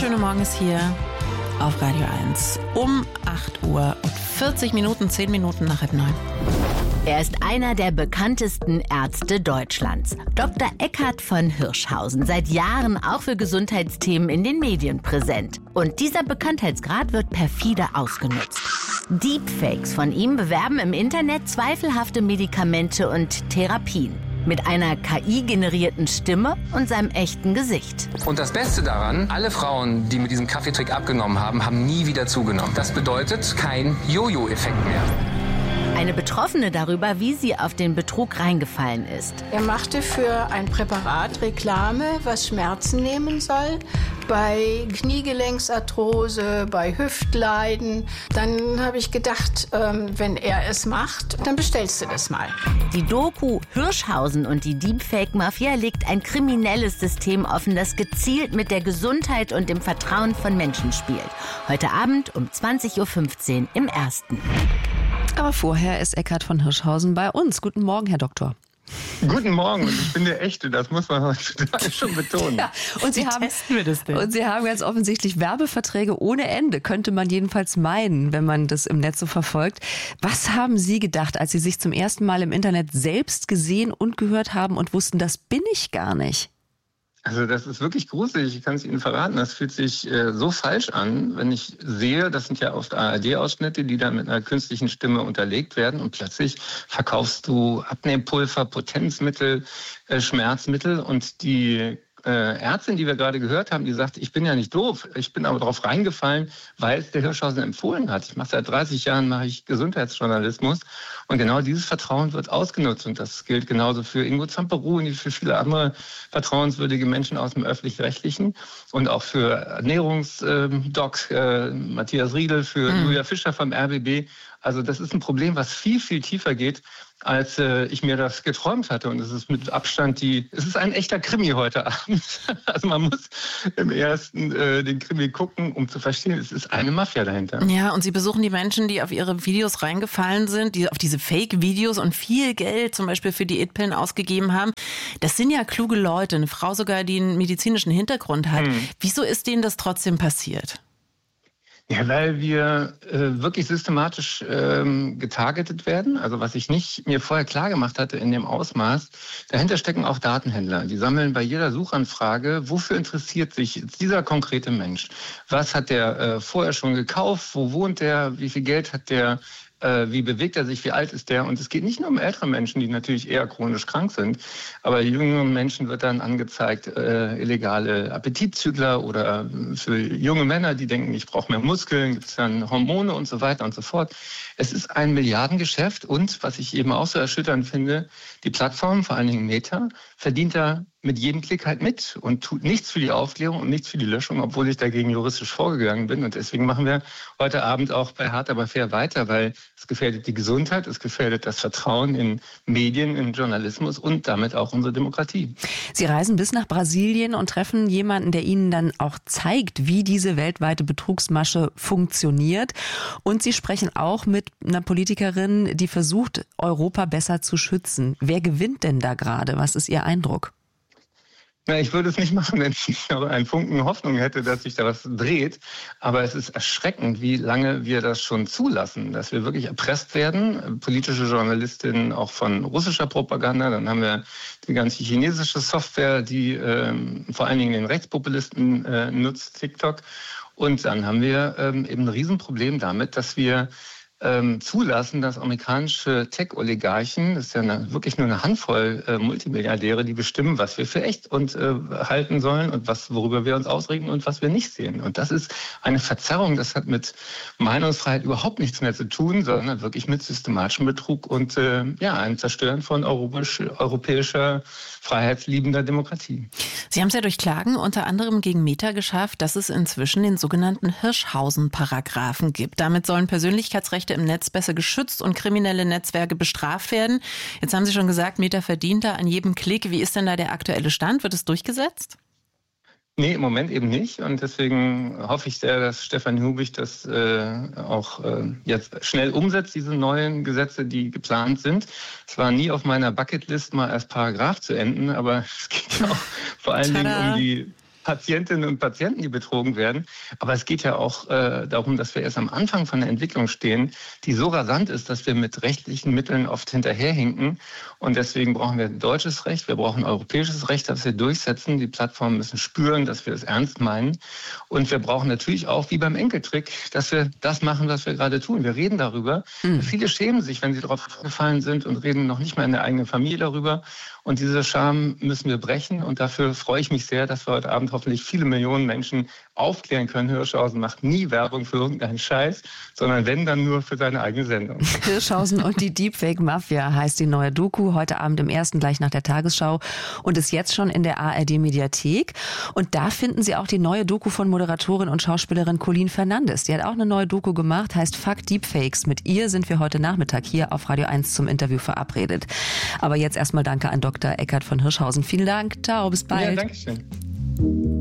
wunderschöne Morgen ist hier auf Radio 1 um 8 Uhr und 40 Minuten, 10 Minuten nach 8:30. Er ist einer der bekanntesten Ärzte Deutschlands. Dr. Eckhard von Hirschhausen, seit Jahren auch für Gesundheitsthemen in den Medien präsent. Und dieser Bekanntheitsgrad wird perfide ausgenutzt. Deepfakes von ihm bewerben im Internet zweifelhafte Medikamente und Therapien. Mit einer KI-generierten Stimme und seinem echten Gesicht. Und das Beste daran, alle Frauen, die mit diesem Kaffeetrick abgenommen haben, haben nie wieder zugenommen. Das bedeutet kein Jojo-Effekt mehr. Eine Betroffene darüber, wie sie auf den Betrug reingefallen ist. Er machte für ein Präparat Reklame, was Schmerzen nehmen soll, bei Kniegelenksarthrose, bei Hüftleiden. Dann habe ich gedacht, wenn er es macht, dann bestellst du das mal. Die Doku Hirschhausen und die Deepfake-Mafia legt ein kriminelles System offen, das gezielt mit der Gesundheit und dem Vertrauen von Menschen spielt. Heute Abend um 20.15 Uhr im Ersten. Aber vorher ist Eckhard von Hirschhausen bei uns. Guten Morgen, Herr Doktor. Guten Morgen, und ich bin der Echte, das muss man heutzutage schon betonen. Ja, und Sie testen wir das denn? Und Sie haben ganz offensichtlich Werbeverträge ohne Ende, könnte man jedenfalls meinen, wenn man das im Netz so verfolgt. Was haben Sie gedacht, als Sie sich zum ersten Mal im Internet selbst gesehen und gehört haben und wussten, das bin ich gar nicht? Also das ist wirklich gruselig, ich kann es Ihnen verraten. Das fühlt sich so falsch an, wenn ich sehe, das sind ja oft ARD-Ausschnitte, die dann mit einer künstlichen Stimme unterlegt werden und plötzlich verkaufst du Abnehmpulver, Potenzmittel, Schmerzmittel und die Ärztin, die wir gerade gehört haben, die sagt, ich bin ja nicht doof, ich bin aber darauf reingefallen, weil es der Hirschhausen empfohlen hat. Ich mache seit 30 Jahren Gesundheitsjournalismus und genau dieses Vertrauen wird ausgenutzt und das gilt genauso für Ingo Zamperoni, für viele andere vertrauenswürdige Menschen aus dem Öffentlich-Rechtlichen und auch für Ernährungsdoc Matthias Riedel, für Julia Fischer vom RBB. Also das ist ein Problem, was viel, viel tiefer geht, als ich mir das geträumt hatte. Und es ist mit Abstand es ist ein echter Krimi heute Abend. Also man muss im ersten den Krimi gucken, um zu verstehen, es ist eine Mafia dahinter. Ja, und Sie besuchen die Menschen, die auf Ihre Videos reingefallen sind, die auf diese Fake-Videos und viel Geld zum Beispiel für Diätpillen ausgegeben haben. Das sind ja kluge Leute, eine Frau sogar, die einen medizinischen Hintergrund hat. Wieso ist denen das trotzdem passiert? Ja, weil wir wirklich systematisch getargetet werden. Also was ich nicht mir vorher klar gemacht hatte in dem Ausmaß. Dahinter stecken auch Datenhändler. Die sammeln bei jeder Suchanfrage, wofür interessiert sich dieser konkrete Mensch? Was hat der vorher schon gekauft? Wo wohnt der? Wie viel Geld hat der? Wie bewegt er sich, wie alt ist der? Und es geht nicht nur um ältere Menschen, die natürlich eher chronisch krank sind, aber jüngeren Menschen wird dann angezeigt, illegale Appetitzügler oder für junge Männer, die denken, ich brauche mehr Muskeln, gibt es dann Hormone und so weiter und so fort. Es ist ein Milliardengeschäft und, was ich eben auch so erschütternd finde, die Plattform, vor allen Dingen Meta, verdient da mit jedem Klick halt mit und tut nichts für die Aufklärung und nichts für die Löschung, obwohl ich dagegen juristisch vorgegangen bin. Und deswegen machen wir heute Abend auch bei Hart aber fair weiter, weil es gefährdet die Gesundheit, es gefährdet das Vertrauen in Medien, in Journalismus und damit auch unsere Demokratie. Sie reisen bis nach Brasilien und treffen jemanden, der Ihnen dann auch zeigt, wie diese weltweite Betrugsmasche funktioniert. Und Sie sprechen auch mit einer Politikerin, die versucht, Europa besser zu schützen. Wer gewinnt denn da gerade? Was ist Ihr Eindruck? Na, ich würde es nicht machen, wenn ich noch einen Funken Hoffnung hätte, dass sich da was dreht. Aber es ist erschreckend, wie lange wir das schon zulassen, dass wir wirklich erpresst werden. Politische Journalistinnen auch von russischer Propaganda. Dann haben wir die ganze chinesische Software, die vor allen Dingen den Rechtspopulisten nutzt, TikTok. Und dann haben wir eben ein Riesenproblem damit, dass wir zulassen, dass amerikanische Tech-Oligarchen, das ist ja wirklich nur eine Handvoll Multimilliardäre, die bestimmen, was wir für echt und halten sollen und worüber wir uns ausregen und was wir nicht sehen. Und das ist eine Verzerrung, das hat mit Meinungsfreiheit überhaupt nichts mehr zu tun, sondern wirklich mit systematischem Betrug und einem Zerstören von europäischer freiheitsliebender Demokratie. Sie haben es ja durch Klagen unter anderem gegen Meta geschafft, dass es inzwischen den sogenannten Hirschhausen-Paragraphen gibt. Damit sollen Persönlichkeitsrechte im Netz besser geschützt und kriminelle Netzwerke bestraft werden. Jetzt haben Sie schon gesagt, Meta verdient da an jedem Klick. Wie ist denn da der aktuelle Stand? Wird es durchgesetzt? Nee, im Moment eben nicht. Und deswegen hoffe ich sehr, dass Stefan Hubig das auch jetzt schnell umsetzt, diese neuen Gesetze, die geplant sind. Es war nie auf meiner Bucketlist, mal als Paragraph zu enden, aber es geht ja auch vor allen Dingen um die Patientinnen und Patienten, die betrogen werden. Aber es geht ja auch darum, dass wir erst am Anfang von der Entwicklung stehen, die so rasant ist, dass wir mit rechtlichen Mitteln oft hinterherhinken. Und deswegen brauchen wir deutsches Recht, wir brauchen europäisches Recht, das wir durchsetzen. Die Plattformen müssen spüren, dass wir es ernst meinen. Und wir brauchen natürlich auch, wie beim Enkeltrick, dass wir das machen, was wir gerade tun. Wir reden darüber. Viele schämen sich, wenn sie darauf gefallen sind und reden noch nicht mal in der eigenen Familie darüber. Und diese Scham müssen wir brechen. Und dafür freue ich mich sehr, dass wir heute Abend hoffentlich viele Millionen Menschen aufklären können. Hirschhausen macht nie Werbung für irgendeinen Scheiß, sondern wenn, dann nur für seine eigene Sendung. Hirschhausen und die Deepfake-Mafia heißt die neue Doku, heute Abend im 1. gleich nach der Tagesschau und ist jetzt schon in der ARD-Mediathek. Und da finden Sie auch die neue Doku von Moderatorin und Schauspielerin Colleen Fernandes. Die hat auch eine neue Doku gemacht, heißt Fuck Deepfakes. Mit ihr sind wir heute Nachmittag hier auf Radio 1 zum Interview verabredet. Aber jetzt erstmal danke an Dr. Eckhard von Hirschhausen. Vielen Dank. Ciao, bis bald. Ja, danke schön.